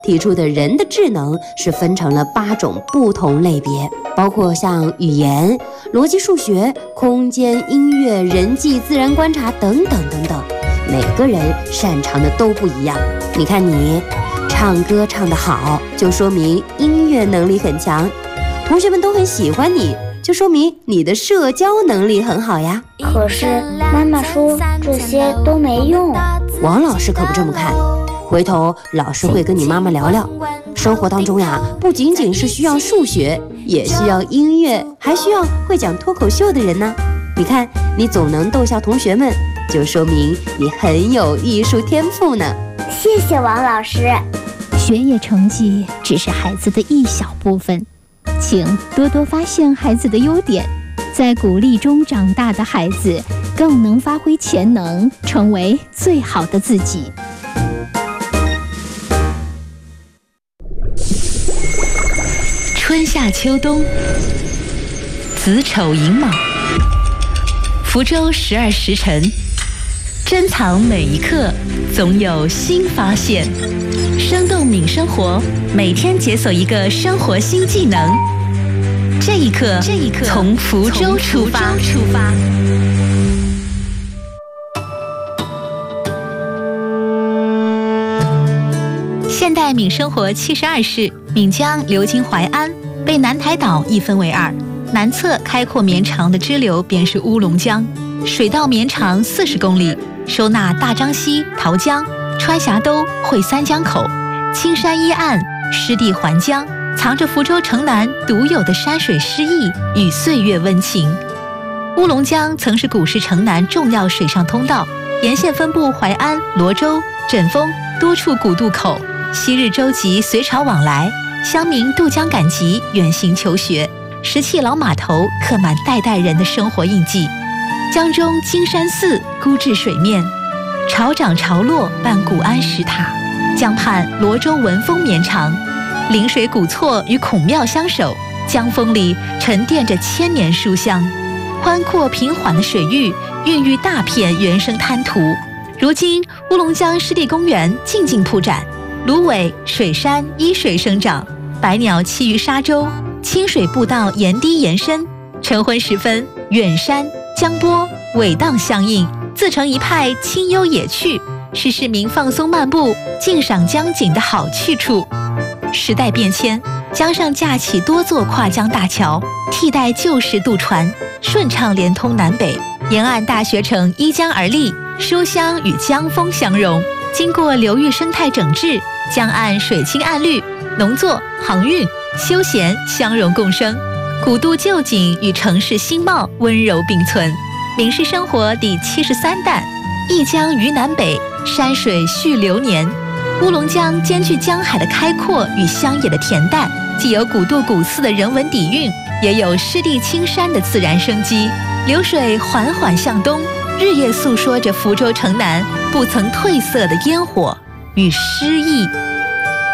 提出的人的智能是分成了8种不同类别，包括像语言、逻辑数学、空间、音乐、人际、自然观察等等等等。每个人擅长的都不一样。你看你唱歌唱得好，就说明音乐能力很强；同学们都很喜欢你，就说明你的社交能力很好呀。 可是妈妈说这些都没用。 王老师可不这么看，回头老师会跟你妈妈聊聊，生活当中呀，不仅仅是需要数学，也需要音乐，还需要会讲脱口秀的人呢。你看你总能逗笑同学们，就说明你很有艺术天赋呢。 谢谢王老师。 学业成绩只是孩子的一小部分，请多多发现孩子的优点，在鼓励中长大的孩子更能发挥潜能，成为最好的自己。 春夏秋冬，子丑寅卯，福州12时辰，珍藏每一刻，总有新发现。生动敏生活，每天解锁一个生活新技能。这一刻，从福州出发。现代闽生活72市，闽江流经淮安，被南台岛一分为2。南侧开阔绵长的支流便是乌龙江，水道绵长40公里，收纳大漳溪、桃江、川峡兜、会三江口，青山依岸，湿地环江，藏着福州城南独有的山水诗意与岁月温情。乌龙江曾是古时城南重要水上通道，沿线分布淮安、罗州、枕风多处古渡口。昔日舟楫随潮往来，乡民渡江赶集，远行求学。石砌老码头刻满代代人的生活印记。江中金山寺孤至水面，潮涨潮落伴古安石塔。江畔罗州文风绵长，临水古厝与孔庙相守，江风里沉淀着千年书香。宽阔平缓的水域孕育大片原生滩涂。如今乌龙江湿地公园静静铺展，芦苇、水杉依水生长，百鸟栖于沙洲，清水步道沿堤延伸。晨昏时分，远山、江波、苇荡相映，自成一派清幽野趣，是市民放松漫步、静赏江景的好去处。时代变迁，江上架起多座跨江大桥，替代旧时渡船，顺畅连通南北。沿岸大学城依江而立，书香与江风相融。经过流域生态整治，江岸水清岸绿，农作、航运、休闲相融共生，古都旧景与城市新貌温柔并存。闽式生活第73弹，一江于南北，山水续流年。乌龙江兼具江海的开阔与乡野的恬淡，既有古渡古寺的人文底蕴，也有湿地青山的自然生机。流水缓缓向东，日夜诉说着福州城南不曾褪色的烟火与诗意。